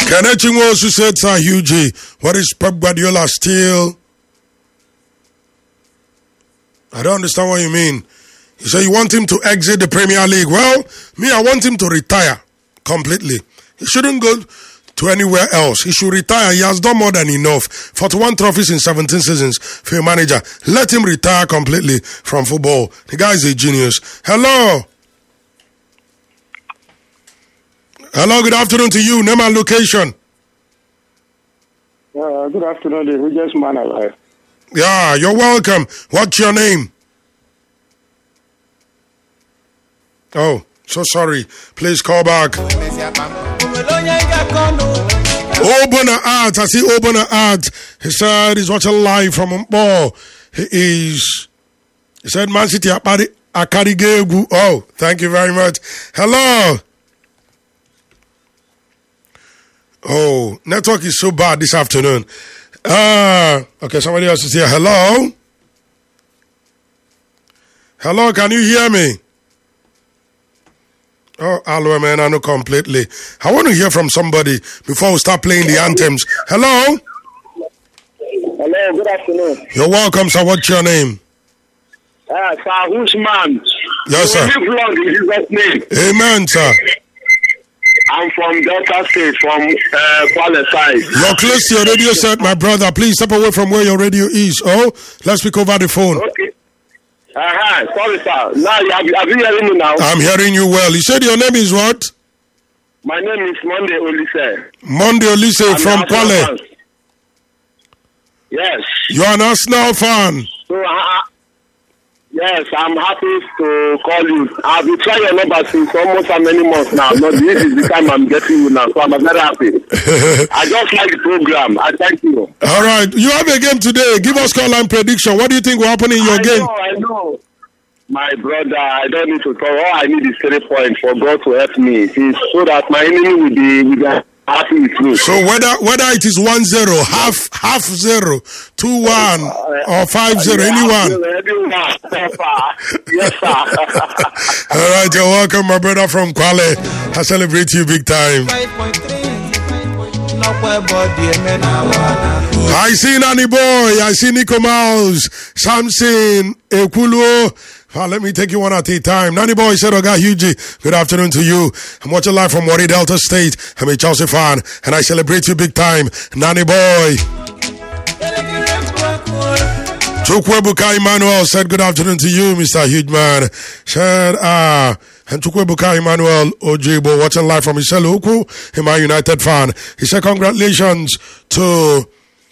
Kelechi Nwosu said, Sir Hugh, what is Pep Guardiola still? I don't understand what you mean. You say you want him to exit the Premier League. Well, me, I want him to retire completely. He shouldn't go to anywhere else. He should retire. He has done more than enough. 41 trophies in 17 seasons for a manager. Let him retire completely from football. The guy is a genius. Hello. Hello, good afternoon to you. Name and location. Good afternoon, the richest man alive. Yeah, you're welcome. What's your name? Oh, so sorry. Please call back. Obona Art. I see Obona Art. He said he's watching live from Mpo. He said Man City Akarigegu. Oh, thank you very much. Hello. Oh, network is so bad this afternoon. Okay, somebody else is here. Hello? Hello, can you hear me? Oh, hello, man, I know completely. I want to hear from somebody before we start playing the anthems. Hello? Hello, good afternoon. You're welcome, sir. What's your name? Sir Usman. Yes, sir. You live long in Jesus' name. Amen, sir. I'm from Delta State, from Kwale side. You're close to your radio set, my brother. Please step away from where your radio is. Oh, let's speak over the phone. Okay. Sorry, sir. Now, have you hearing me now? I'm hearing you well. You said your name is what? My name is Monday Olise. Monday Olise from Kwale. Yes. You're an Arsenal fan. So, yes, I'm happy to call you. I've been trying your number since almost how many months now. But this is the time I'm getting you now, so I'm very happy. I just like the program. I thank you. All right. You have a game today. Give us call line prediction. What do you think will happen in your game? I know. My brother, I don't need to talk. All I need is 3 points for God to help me. So that my enemy will be happy with me. So whether it is 1-0, half 0, 2-1, or 5-0, anyone. Yes, sir. All right, you're welcome, my brother from Kwale. I celebrate you big time. I see Nanny Boy, I see Nico Mouse, Samson, Ekulu. Let me take you one at a time. Nanny Boy said, Oga Hughie, good afternoon to you. I'm watching live from Warri Delta State. I'm a Chelsea fan, and I celebrate you big time. Nanny Boy. Chukwebuka Emmanuel said, good afternoon to you, Mr. Hugeman. Said, and Chukwebuka Emmanuel Ojibo, watching live from Michelle Oku, a Man United fan. He said, congratulations to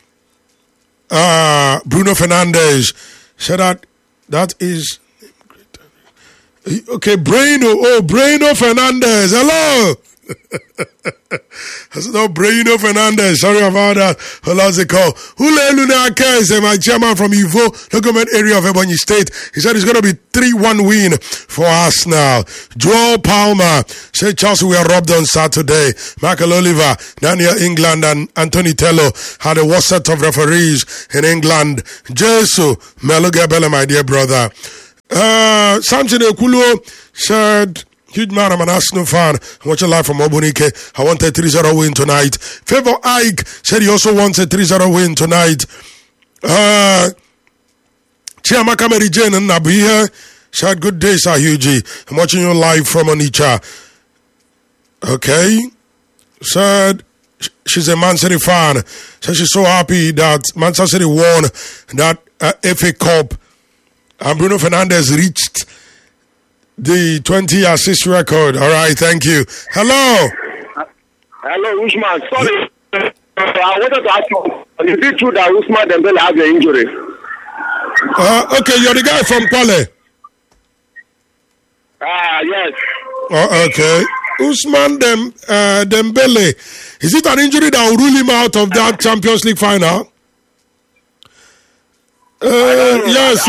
Bruno Fernandes. Said that is... Okay, Bruno Fernandes. Hello. I said, no, Bruno Fernandes. Sorry about that. How's it called? Hule Luna Kez, my chairman from Ivo, the government area of Ebonyi State. He said it's going to be 3-1 win for Arsenal. Joel Palmer said Chelsea were robbed on Saturday. Michael Oliver, Daniel England, and Anthony Tello had a worst set of referees in England. Jesu, Melo Gebele, my dear brother. Samson Ekulu said, huge man, I'm an Arsenal fan. I'm watching live from Obunike. I want a 3-0 win tonight. Favor Ike said he also wants a 3-0 win tonight. Chiamaka Mary Jane and Nabiha said, good day, Sir Hughie. I'm watching you live from Onitsha. Okay. Said, she's a Man City fan. Said she's so happy that Manchester City won that FA Cup. And Bruno Fernandes reached the 20 assist record. All right, thank you. Hello. Hello, Usman. Sorry. I wanted to ask you, is it true that Usman Dembele has an injury? Okay, you're the guy from Kwale. Yes. Okay. Usman Dembele. Is it an injury that will rule him out of that Champions League final? Yes.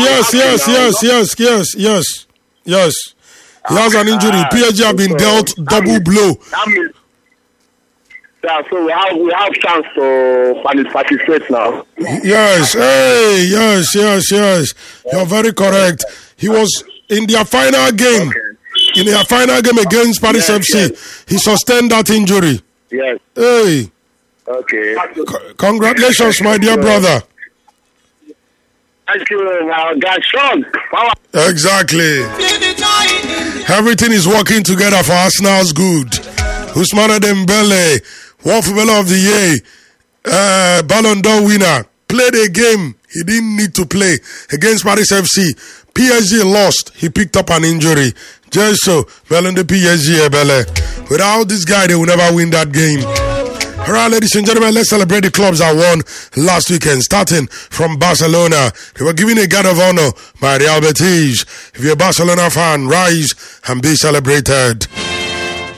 He has an injury. PSG have been dealt double blow. Yeah, so we have chance to participate now. Yes. Hey, yes. You're very correct. He was in their final game. Okay. In their final game against Paris FC, he sustained that injury. Yes. Hey. Okay. Congratulations, my dear brother. Thank you, guys. Sean, power. Exactly. Everything is working together for Arsenal's good. Ousmane Dembele, World Footballer of the Year, Ballon d'Or winner, played a game he didn't need to play against Paris FC. PSG lost. He picked up an injury. Just so, well in the PSG, Bele. Without this guy, they will never win that game. All right, ladies and gentlemen, let's celebrate the clubs that won last weekend. Starting from Barcelona, they were given a guard of honor by Real Betis. If you're a Barcelona fan, rise and be celebrated.